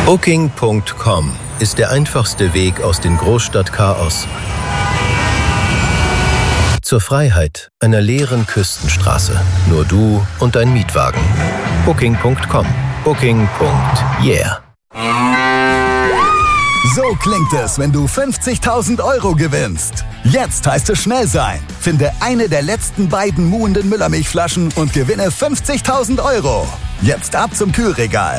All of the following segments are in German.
Booking.com ist der einfachste Weg aus dem Großstadtchaos zur Freiheit einer leeren Küstenstraße. Nur du und dein Mietwagen. Booking.com. Booking.yeah. So klingt es, wenn du 50.000 € gewinnst. Jetzt heißt es schnell sein. Finde eine der letzten beiden muhenden Müllermilchflaschen und gewinne 50.000 €. Jetzt ab zum Kühlregal.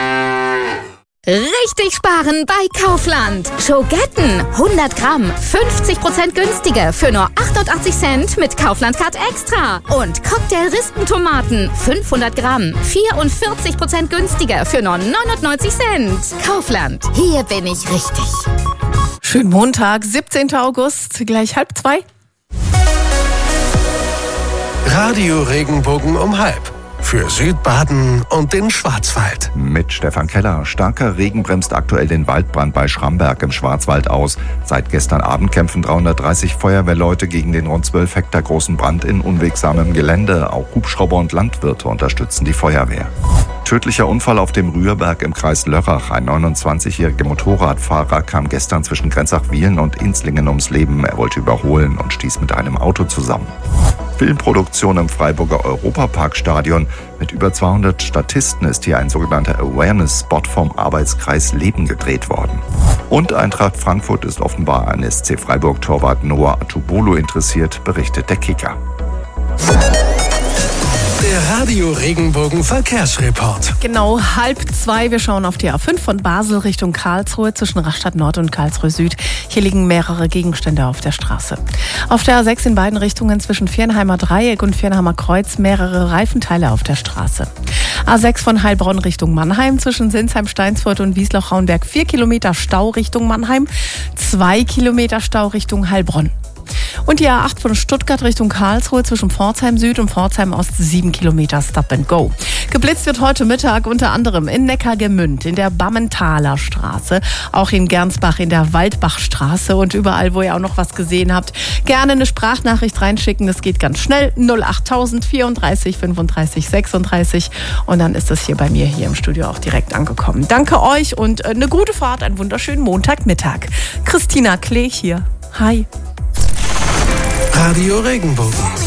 Richtig sparen bei Kaufland. Schogetten 100 Gramm, 50% günstiger für nur 88 Cent mit Kaufland Card Extra. Und Cocktail-Rispentomaten 500 Gramm, 44% günstiger für nur 99 Cent. Kaufland, hier bin ich richtig. Schönen Montag, 17. August, gleich 1:30. Radio Regenbogen um 1:30. Für Südbaden und den Schwarzwald. Mit Stefan Keller. Starker Regen bremst aktuell den Waldbrand bei Schramberg im Schwarzwald aus. Seit gestern Abend kämpfen 330 Feuerwehrleute gegen den rund 12 Hektar großen Brand in unwegsamem Gelände. Auch Hubschrauber und Landwirte unterstützen die Feuerwehr. Tödlicher Unfall auf dem Rührberg im Kreis Lörrach. Ein 29-jähriger Motorradfahrer kam gestern zwischen Grenzach-Wiehlen und Inzlingen ums Leben. Er wollte überholen und stieß mit einem Auto zusammen. Filmproduktion im Freiburger Europaparkstadion. Mit über 200 Statisten ist hier ein sogenannter Awareness-Spot vom Arbeitskreis Leben gedreht worden. Und Eintracht Frankfurt ist offenbar an SC Freiburg-Torwart Noah Atubolo interessiert, berichtet der Kicker. Der Radio Regenbogen Verkehrsreport. Genau 1:30. Wir schauen auf die A5 von Basel Richtung Karlsruhe zwischen Rastatt Nord und Karlsruhe Süd. Hier liegen mehrere Gegenstände auf der Straße. Auf der A6 in beiden Richtungen zwischen Viernheimer Dreieck und Viernheimer Kreuz mehrere Reifenteile auf der Straße. A6 von Heilbronn Richtung Mannheim zwischen Sinsheim, Steinsfurt und Wiesloch-Rauenberg 4 Kilometer Stau Richtung Mannheim, 2 Kilometer Stau Richtung Heilbronn. Und die A8 von Stuttgart Richtung Karlsruhe zwischen Pforzheim Süd und Pforzheim Ost 7 Kilometer Stop and Go. Geblitzt wird heute Mittag unter anderem in Neckargemünd, in der Bammentaler Straße, auch in Gernsbach in der Waldbachstraße und überall, wo ihr auch noch was gesehen habt. Gerne eine Sprachnachricht reinschicken, das geht ganz schnell. 08000 34 35 36 und dann ist das hier bei mir hier im Studio auch direkt angekommen. Danke euch und eine gute Fahrt, einen wunderschönen Montagmittag. Christina Klee hier. Hi. Radio Regenbogen.